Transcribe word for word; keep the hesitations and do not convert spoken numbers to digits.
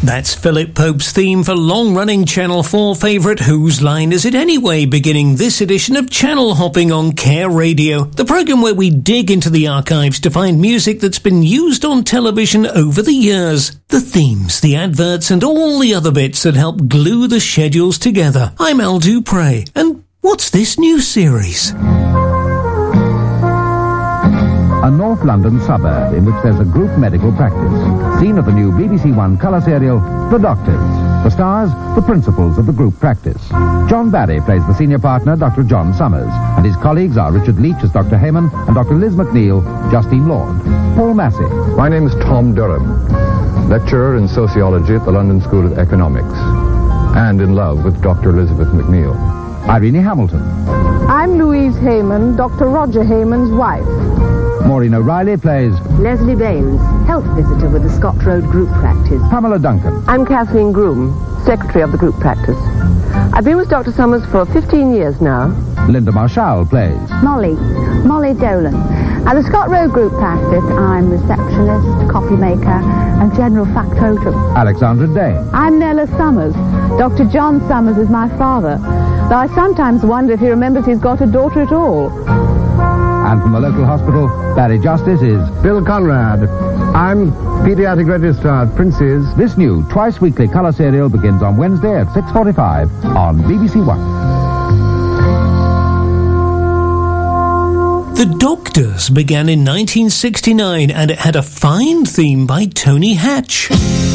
That's Philip Pope's theme for long-running Channel four favourite Whose Line Is It Anyway, beginning this edition of Channel Hopping on Care Radio, the programme where we dig into the archives to find music that's been used on television over the years. The themes, the adverts and all the other bits that help glue the schedules together. I'm Al Dupre, and what's this new series? A North London suburb in which there's a group medical practice. Scene of the new B B C One colour serial, The Doctors. The stars, the principals of the group practice. John Barry plays the senior partner, Doctor John Summers, and his colleagues are Richard Leach as Doctor Heyman and Doctor Liz McNeil, Justine Lord. Paul Massey. My name is Tom Durham, lecturer in sociology at the London School of Economics, and in love with Doctor Elizabeth McNeil. Irene Hamilton. I'm Louise Heyman, Doctor Roger Heyman's wife. Maureen O'Reilly plays Leslie Baines, health visitor with the Scott Road Group Practice. Pamela Duncan. I'm Kathleen Groom, secretary of the group practice. I've been with Doctor Summers for fifteen years now. Linda Marshall plays Molly, Molly Dolan. At the Scott Road Group Practice, I'm receptionist, coffee maker, and general factotum. Alexandra Day. I'm Nella Summers. Doctor John Summers is my father, though I sometimes wonder if he remembers he's got a daughter at all. And from the local hospital, Barry Justice is Bill Conrad. I'm paediatric registrar at Prince's. This new twice-weekly colour serial begins on Wednesday at six forty-five on B B C One. The Doctors began in nineteen sixty-nine and it had a fine theme by Tony Hatch.